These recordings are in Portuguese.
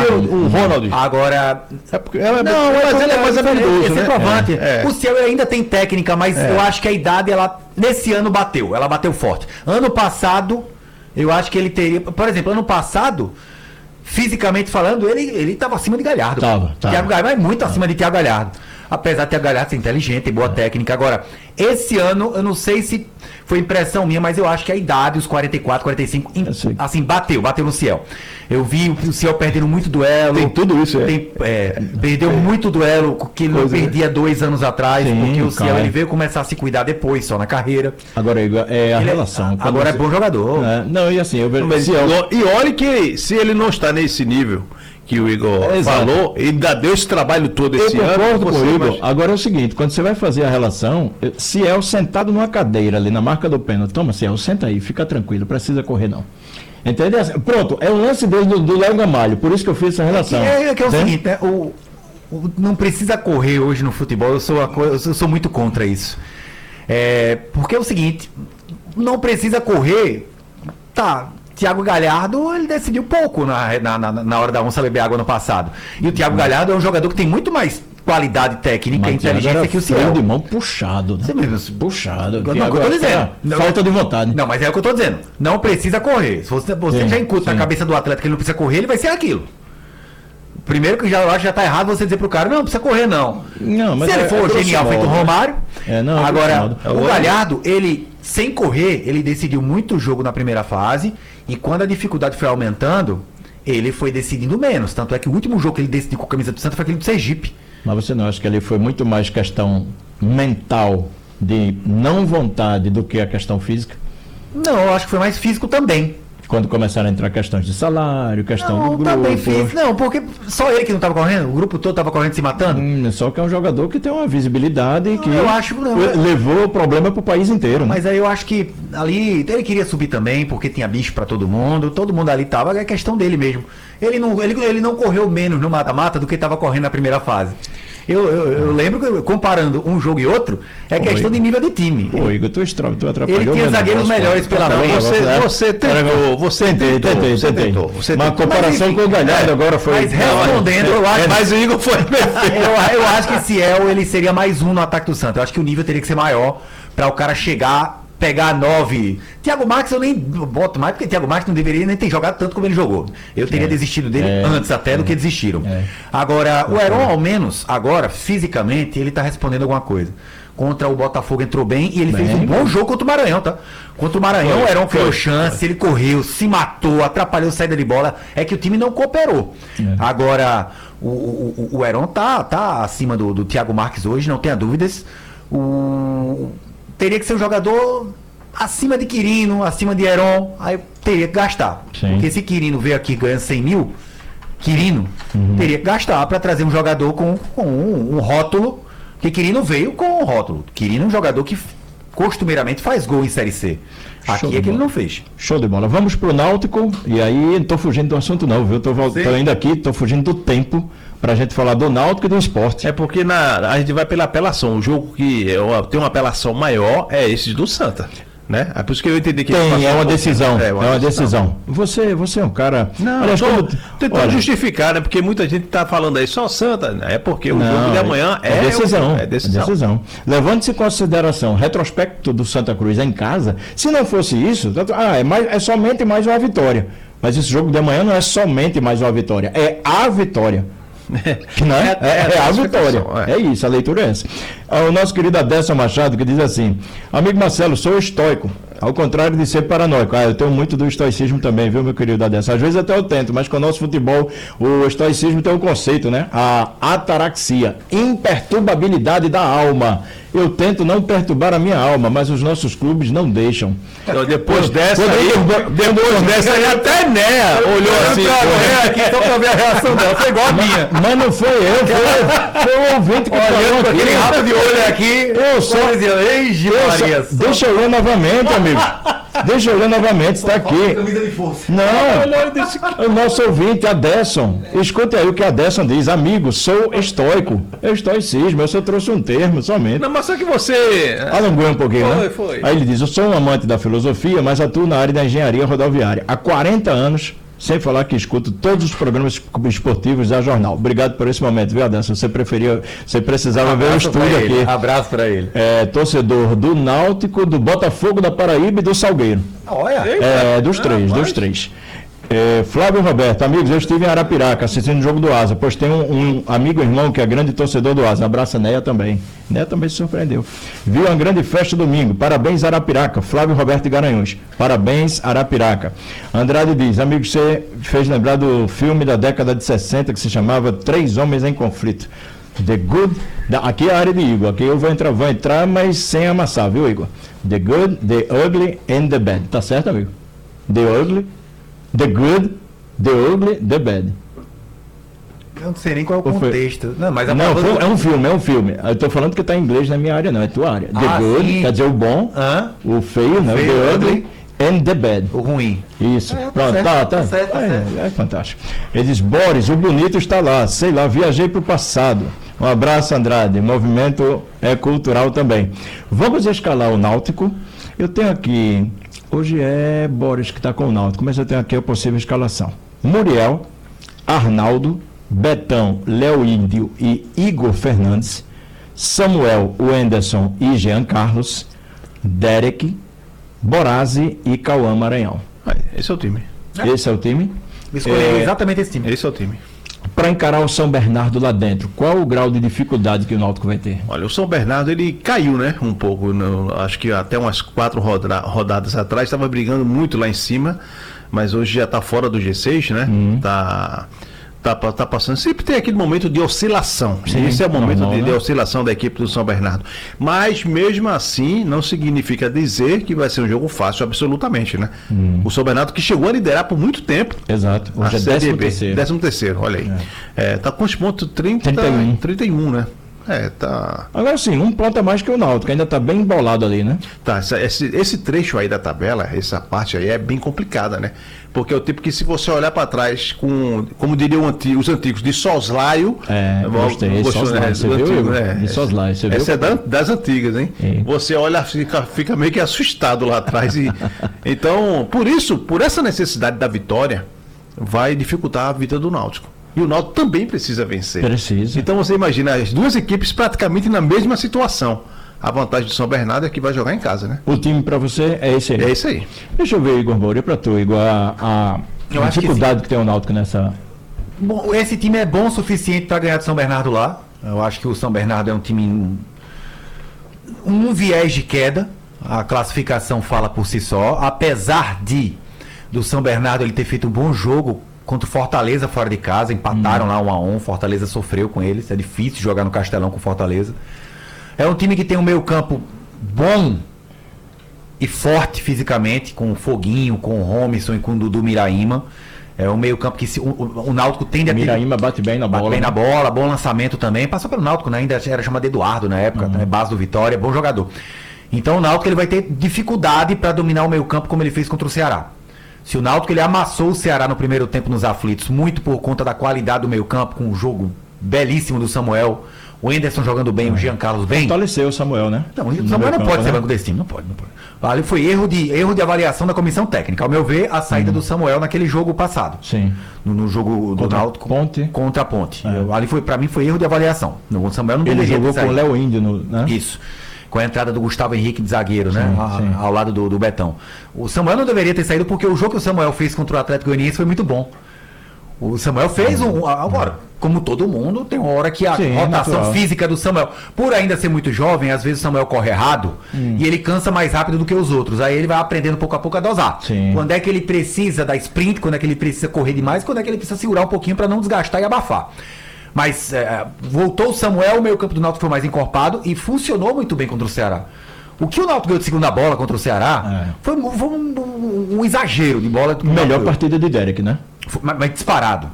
o Ronald. Agora... mas ele é mais habilidoso, né? Centroavante. O Ciel ainda tem técnica, mas eu acho que a idade, ela nesse ano bateu. Ela bateu forte. Ano passado, eu acho que ele teria... Por exemplo, ano passado, fisicamente falando, ele estava acima de Galhardo. Thiago Galhardo é muito acima de Thiago Galhardo. Apesar de Thiago Galhardo ser inteligente e boa técnica. Agora, esse ano, eu não sei se foi impressão minha, mas eu acho que a idade, os 44, 45, assim, bateu no Ciel. Eu vi o Ciel perdendo muito duelo. Tem tudo isso, perdeu muito duelo que ele não perdia 2 anos atrás, porque o Ciel ele veio começar a se cuidar depois, só na carreira. Agora, Igor, relação. Agora é bom jogador. Não, e assim, eu vejo. E olha que se ele não está nesse nível que o Igor falou, ele ainda deu esse trabalho todo esse ano. Eu concordo com o Igor. Agora é o seguinte, quando você vai fazer a relação, Ciel sentado numa cadeira ali na marca do pênalti, toma Ciel, senta aí, fica tranquilo, precisa correr não. Entendeu? Pronto, é o lance dele do Léo Gamalho, por isso que eu fiz essa relação. É o seguinte, né? Não precisa correr hoje no futebol, eu sou muito contra isso. Porque é o seguinte, não precisa correr, Thiago Galhardo, ele decidiu pouco na hora da onça beber água no passado. E o Thiago Galhardo é um jogador que tem muito mais qualidade técnica e inteligência que o Ciel. De mão puxado, né? Puxado. Não, eu tô dizendo. Falta de vontade. Não, mas é o que eu tô dizendo. Não precisa correr. Se você já incuta na cabeça do atleta que ele não precisa correr, ele vai ser aquilo. Primeiro que eu acho que já tá errado você dizer pro cara, não precisa correr não. Mas se ele for genial feito o Romário. Agora, o Galhardo, ele, sem correr, ele decidiu muito jogo na primeira fase. E quando a dificuldade foi aumentando, ele foi decidindo menos. Tanto é que o último jogo que ele decidiu com a camisa do Santos foi aquele do Sergipe. Mas você não acha que ele foi muito mais questão mental de não vontade do que a questão física? Não, eu acho que foi mais físico também. Quando começaram a entrar questões de salário, questão do grupo... Também fiz. Não, porque só ele que não estava correndo, o grupo todo estava correndo se matando. Só que é um jogador que tem uma visibilidade que eu acho, levou o problema para o país inteiro. Mas aí eu acho que ali ele queria subir também, porque tinha bicho para todo mundo ali estava, é questão dele mesmo. Ele não correu menos no mata-mata do que estava correndo na primeira fase. Eu lembro que, comparando um jogo e outro, é questão de nível de time. Igor, tu atrapalhou. Ele tinha zagueiros melhores pela frente. Você tentou. Uma comparação com o Galhardo agora foi... Mas respondendo, eu acho... Mas o Igor foi... eu acho que Ciel, ele seria mais um no ataque do Santos. Eu acho que o nível teria que ser maior para o cara chegar... pegar 9. Thiago Marques eu nem boto mais, porque Thiago Marques não deveria nem ter jogado tanto como ele jogou. Eu teria desistido dele antes até do que desistiram. Agora, o Heron, ao menos, agora, fisicamente, ele tá respondendo alguma coisa. Contra o Botafogo entrou bem e ele fez um bom jogo contra o Maranhão, tá? Contra o Maranhão, o Heron criou chance, ele correu, se matou, atrapalhou a saída de bola. É que o time não cooperou. Agora, o Heron tá acima do Thiago Marques hoje, não tenha dúvidas. Teria que ser um jogador acima de Quirino, acima de Heron, aí teria que gastar. Porque se Quirino veio aqui ganhando 100 mil, Quirino teria que gastar para trazer um jogador com um rótulo, porque Quirino veio com um rótulo. Quirino é um jogador que costumeiramente faz gol em Série C. Aqui é que ele não fez. Show de bola. Vamos pro Náutico, e aí não estou fugindo do assunto não, viu? Tô ainda aqui, estou fugindo do tempo para a gente falar do Náutico e do esporte. É porque a gente vai pela apelação. O jogo que tem uma apelação maior é esse do Santa. Né? É por isso que eu entendi que é uma decisão. É uma decisão. Você é um cara. Não, tentando justificar, né? Porque muita gente está falando aí só Santa, né? É porque o jogo de amanhã é decisão. É decisão. Levando-se em consideração retrospecto do Santa Cruz em casa, se não fosse isso, é somente mais uma vitória. Mas esse jogo de amanhã não é somente mais uma vitória, é a vitória. É a vitória. É isso, a leitura é essa. O nosso querido Adelson Machado que diz assim: amigo Marcelo, sou estoico, ao contrário de ser paranoico. Eu tenho muito do estoicismo também, viu, meu querido Adelson? Às vezes até eu tento, mas com o nosso futebol, o estoicismo tem um conceito, né? A ataraxia, imperturbabilidade da alma. Eu tento não perturbar a minha alma, mas os nossos clubes não deixam. Então, depois dessa aí até Néa olhou assim. Aqui, só pra ver a reação dela, foi igual a minha. Mas não foi eu, foi o ouvinte que falou aqui. Aquele rabo de olho aqui. Deixa eu ler novamente, amigo. Deixa eu ler novamente, está aqui. Não, o nosso ouvinte, Adelson. Escute aí o que Adelson diz. Amigo, sou estoico. É estoicismo, eu só trouxe um termo somente. Não, mas só que você... Alongou um pouquinho, né? Foi. Aí ele diz, eu sou um amante da filosofia, mas atuo na área da engenharia rodoviária. Há 40 anos Sem falar que escuto todos os programas esportivos da Jornal. Obrigado por esse momento, viu, Adança? Você precisava ver o estúdio aqui. Abraço para ele. Torcedor do Náutico, do Botafogo da Paraíba e do Salgueiro. Olha. Dos três. Flávio Roberto, amigos, eu estive em Arapiraca assistindo o jogo do Asa, pois tem um amigo irmão que é grande torcedor do Asa. Abraça Neia também. Neia também se surpreendeu. Viu uma grande festa domingo. Parabéns, Arapiraca. Flávio Roberto de Garanhuns. Parabéns, Arapiraca. Andrade diz, amigo, você fez lembrar do filme da década de 60 que se chamava Três Homens em Conflito. The Good, aqui é a área de Igor, aqui eu vou entrar, mas sem amassar, viu, Igor? The Good, The Ugly and The Bad. Tá certo, amigo? The Ugly, The Good, The Ugly, The Bad. Eu não sei nem qual é o contexto. Não, mas é um filme. Eu tô falando que tá em inglês na minha área, não, é tua área. The Good, sim. quer dizer o bom, o feio, né? The Ugly and The Bad. O ruim. Isso. Pronto, tá certo. É fantástico. Ele diz, Boris, o bonito está lá. Sei lá, viajei pro passado. Um abraço, Andrade. Movimento é cultural também. Vamos escalar o Náutico. Eu tenho aqui... Hoje é Boris que está com o Náutico, mas eu tenho aqui a possível escalação. Muriel, Arnaldo, Betão, Léo Índio e Igor Fernandes, Samuel, Wenderson e Jean Carlos, Derek, Borazzi e Cauã Maranhão. Esse é o time. Esse é o time? Escolheu exatamente esse time. Esse é o time. Para encarar o São Bernardo lá dentro, qual o grau de dificuldade que o Náutico vai ter? Olha, o São Bernardo ele caiu, né? Um pouco, acho que até umas 4 rodadas atrás estava brigando muito lá em cima, mas hoje já está fora do G6, né? Tá passando. Sempre tem aquele momento de oscilação. Sim, esse é o momento normal, de oscilação da equipe do São Bernardo. Mas mesmo assim, não significa dizer que vai ser um jogo fácil, absolutamente, né? O São Bernardo que chegou a liderar por muito tempo. Exato. Hoje é 13º, olha aí. Tá com os pontos 31, né? Tá. Agora sim, um ponto a mais que o Náutico, ainda tá bem embolado ali, né? Tá, esse trecho aí da tabela, essa parte aí é bem complicada, né? Porque é o tipo que se você olhar para trás como diriam os antigos, de soslaio... Gostei, soslaio, você viu? De soslaio, você viu? Essa é das antigas, hein? Você olha, fica meio que assustado lá atrás. Então, por essa necessidade da vitória, vai dificultar a vida do Náutico. E o Náutico também precisa vencer. Precisa. Então você imagina as duas equipes praticamente na mesma situação. A vantagem do São Bernardo é que vai jogar em casa, né? O time para você é esse aí. É esse aí. Deixa eu ver, Igor Moura, para tu, Igor, a dificuldade que tem o Náutico nessa... Bom, esse time é bom o suficiente para ganhar do São Bernardo lá. Eu acho que o São Bernardo é um time... um viés de queda. A classificação fala por si só. Apesar do São Bernardo ele ter feito um bom jogo contra o Fortaleza fora de casa, empataram lá 1-1, Fortaleza sofreu com eles, é difícil jogar no Castelão com Fortaleza. É um time que tem um meio campo bom e forte fisicamente, com o Foguinho, com o Romisson e com o Dudu Miraíma. É um meio campo que o Náutico tende a ter... Miraíma bate bem na bola. Bate bem na bola, bom lançamento também. Passou pelo Náutico, né? Ainda era chamado Eduardo na época, né? Base do Vitória, bom jogador. Então o Náutico ele vai ter dificuldade para dominar o meio campo como ele fez contra o Ceará. Se o Náutico ele amassou o Ceará no primeiro tempo nos aflitos, muito por conta da qualidade do meio-campo, com um jogo belíssimo do Samuel, o Enderson jogando bem, o Jean Carlos bem. Fortaleceu o Samuel, né? Não, o Samuel não pode ser banco desse time, não pode. Ali foi erro de avaliação da comissão técnica. Ao meu ver, a saída do Samuel naquele jogo passado. Sim. No jogo do Náutico contra a Ponte. Ali para mim foi erro de avaliação. O Samuel não deveria jogou com o Léo Índio, né? Isso. Com a entrada do Gustavo Henrique de zagueiro, né? Ao lado do Betão. O Samuel não deveria ter saído porque o jogo que o Samuel fez contra o Atlético Goianiense foi muito bom. O Samuel fez agora, como todo mundo, tem uma hora que a rotação natural. Física do Samuel, por ainda ser muito jovem, às vezes o Samuel corre errado e ele cansa mais rápido do que os outros. Aí ele vai aprendendo pouco a pouco a dosar. Sim. Quando é que ele precisa dar sprint, quando é que ele precisa correr demais, quando é que ele precisa segurar um pouquinho para não desgastar e abafar. Mas voltou o Samuel, o meio campo do Náutico foi mais encorpado e funcionou muito bem contra o Ceará. O que o Náutico ganhou de segunda bola contra o Ceará foi um exagero de bola. Melhor partida de Derek, né? Mas disparado.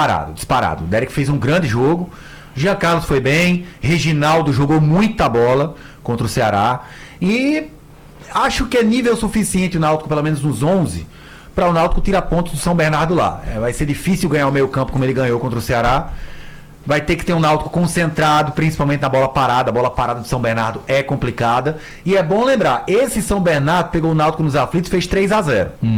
O Derek fez um grande jogo. Jean Carlos foi bem. Reginaldo jogou muita bola contra o Ceará. E acho que é nível suficiente o Náutico, pelo menos nos 11, para o Náutico tirar pontos do São Bernardo lá. Vai ser difícil ganhar o meio campo como ele ganhou contra o Ceará. Vai ter que ter um Náutico concentrado, principalmente na bola parada. A bola parada do São Bernardo é complicada. E é bom lembrar, esse São Bernardo pegou o Náutico nos aflitos e fez 3-0.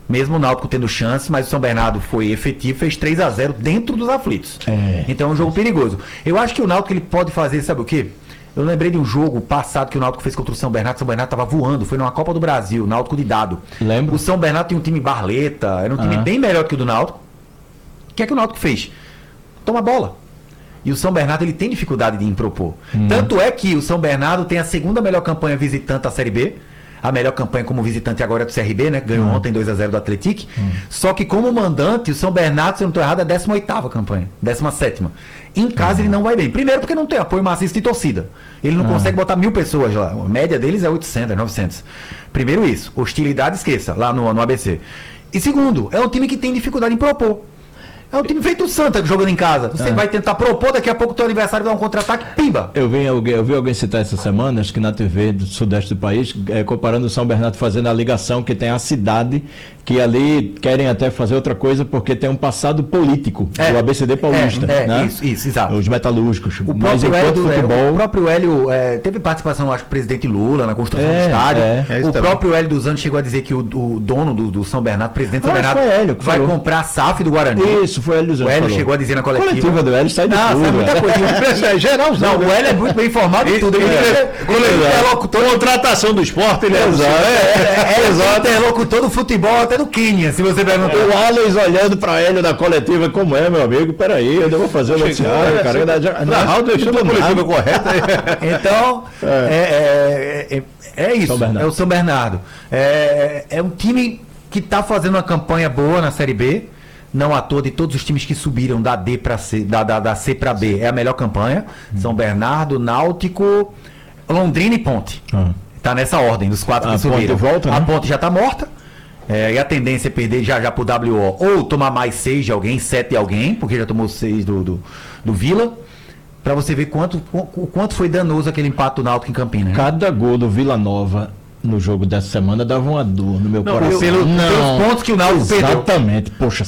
Mesmo o Náutico tendo chance, mas o São Bernardo foi efetivo, fez 3-0 dentro dos aflitos. Então é um jogo perigoso. Eu acho que o Náutico ele pode fazer, sabe o quê? Eu lembrei de um jogo passado que o Náutico fez contra o São Bernardo. O São Bernardo estava voando, foi numa Copa do Brasil, Náutico de Dado. Lembro. O São Bernardo tinha um time Barleta, era um time bem melhor que o do Náutico. O que é que o Náutico fez? Toma a bola. E o São Bernardo ele tem dificuldade de impropor. Tanto é que o São Bernardo tem a segunda melhor campanha visitante da Série B. A melhor campanha como visitante agora é do CRB, né? Ganhou ontem 2-0 do Atlético. Só que como mandante, o São Bernardo, se eu não estou errado, é a 18ª campanha. 17ª. Em casa ele não vai bem. Primeiro porque não tem apoio maciço de torcida. Ele não consegue botar 1.000 pessoas lá. A média deles é 800, 900. Primeiro isso. Hostilidade, esqueça, lá no ABC. E segundo, é um time que tem dificuldade em propor. É um time feito o Santa jogando em casa. Você vai tentar propor, daqui a pouco o teu adversário dá um contra-ataque, pimba. Eu vi alguém citar essa semana, acho que na TV do sudeste do país, comparando o São Bernardo fazendo a ligação que tem a cidade, que ali querem até fazer outra coisa porque tem um passado político do ABCD paulista. Né? Isso, exato. Os metalúrgicos. Mas enquanto futebol... O próprio Hélio teve participação, acho que o presidente Lula na construção do estádio. O próprio Hélio dos Anjos chegou a dizer que o dono do São Bernardo, o presidente do São Bernardo, vai comprar a SAF do Guarani. Isso, foi o Hélio dos Anjos. O Hélio chegou a dizer na coletiva. A coletiva do Hélio sai de tudo. Sai muita coisa. Geral, não, o Hélio é muito bem informado de tudo. Ele é interlocutor. Contratação do esporte, ele é interlocutor do futebol até do Quênia, se você perguntar. O Alex olhando para Hélio da coletiva, como é, meu amigo? Peraí, eu devo fazer o noticiário, cara. Na deixando a coletiva correta. Então, é isso. É o São Bernardo. É um time que está fazendo uma campanha boa na Série B. Não à toa, de todos os times que subiram da D para C, da C para B, é a melhor campanha. São Bernardo, Náutico, Londrina e Ponte. Tá nessa ordem, dos 4 que subiram. Volta, né? A Ponte já tá morta. E a tendência é perder já pro WO. Ou tomar mais 6 de alguém, 7 de alguém, porque já tomou 6 do Vila. Pra você ver o quanto foi danoso aquele empate do Náutico em Campinas. Né? Cada gol do Vila Nova no jogo dessa semana dava uma dor no meu coração. Pelos pontos que o Náutico perdeu. Exatamente. Poxa,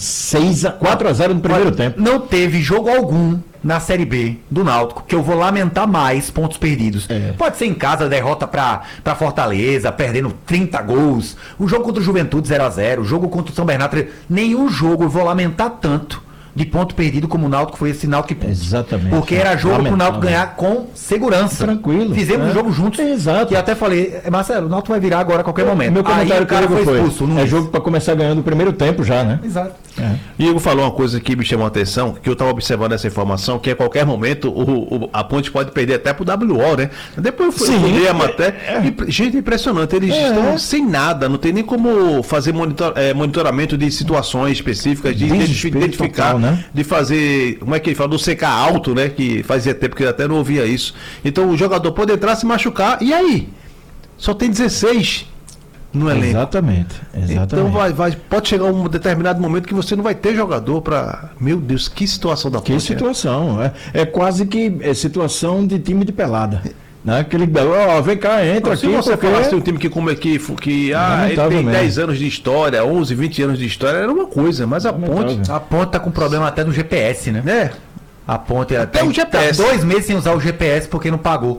4-0 no primeiro tempo. Não teve jogo algum na Série B do Náutico que eu vou lamentar mais pontos perdidos. Pode ser em casa, derrota pra Fortaleza, perdendo 30 gols. O jogo contra o Juventude 0-0. O jogo contra o São Bernardo. Nenhum jogo eu vou lamentar tanto de ponto perdido como o Náutico foi esse Náutico. Exatamente. Porque era jogo pro Náutico ganhar com segurança. Tranquilo. Fizemos um jogo juntos. Exato. E até falei, Marcelo, o Náutico vai virar agora a qualquer momento. Meu comentário aí o cara foi expulso. É jogo para começar ganhando o primeiro tempo já, né? Exato. Igor falou uma coisa que me chamou a atenção, que eu estava observando essa informação, que a qualquer momento a Ponte pode perder até pro WO, né? Depois eu fui ler a matéria. Gente, impressionante. Eles estão sem nada, não tem nem como fazer monitoramento de situações específicas, de identificar, total, né? De fazer, como é que ele fala, do secar alto, né? Que fazia tempo que eu até não ouvia isso. Então o jogador pode entrar, se machucar, e aí? Só tem 16 no elenco. Exatamente. Então pode chegar um determinado momento que você não vai ter jogador para... Meu Deus, que situação da Ponte. Que situação. É quase que situação de time de pelada. Né? Aquele, vem cá, entra aqui. Se você falasse de um time que ele tem 10 anos de história, 11, 20 anos de história, era uma coisa, mas a Ponte tá com problema até no GPS, né? A Ponte até o GPS. Tá 2 meses sem usar o GPS porque não pagou.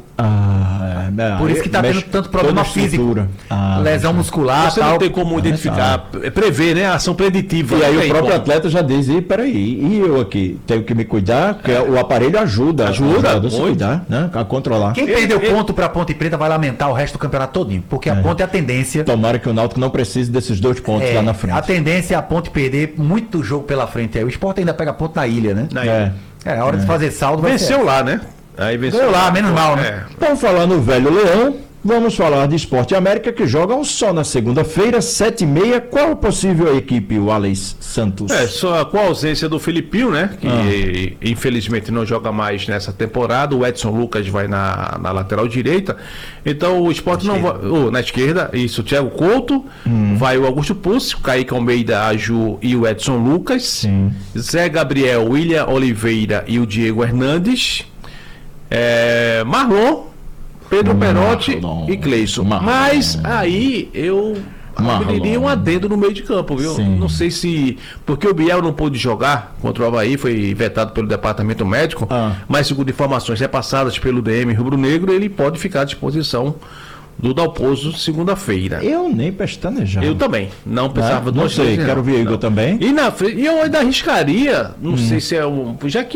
Por isso que tá tendo tanto problema físico. Lesão muscular. Você não tem como identificar, prever, né? A ação preditiva. E aí o próprio atleta já diz, peraí, e eu aqui tenho que me cuidar, porque o aparelho ajuda a se cuidar, né? A controlar. Quem perdeu ponto pra Ponte Preta vai lamentar o resto do campeonato todinho, porque a Ponte é a tendência. Tomara que o Náutico não precise desses 2 pontos lá na frente. A tendência é a Ponte perder muito jogo pela frente. O Sport ainda pega ponto na ilha, né? A hora de fazer saldo vai venceu lá, né? Aí venceu lá, menos mal, né? Então, falando no velho Leão, vamos falar de Sport América, que jogam só na segunda-feira, 7h30. Qual a possível equipe, o Alex Santos? Só com a ausência do Filipinho, né? Que infelizmente não joga mais nessa temporada. O Edson Lucas vai na lateral direita. Então o Sport não vai. Na esquerda, isso, o Thiago Couto, vai o Augusto Pucci, o Kaique Almeida, a Ju e o Edson Lucas. Zé Gabriel, William Oliveira e o Diego Hernandes. Marlon, Pedro Perotti e Cleison. Mas aí eu abriria um adendo no meio de campo, viu? Sim. Não sei se... Porque o Biel não pôde jogar contra o Avaí, foi vetado pelo departamento médico, mas segundo informações repassadas pelo DM Rubro Negro, ele pode ficar à disposição do Dalpozo segunda-feira. Eu nem pestanejava. Eu também. Não pensava Não sei, quero ver Igor também. E eu ainda arriscaria, não sei se é já que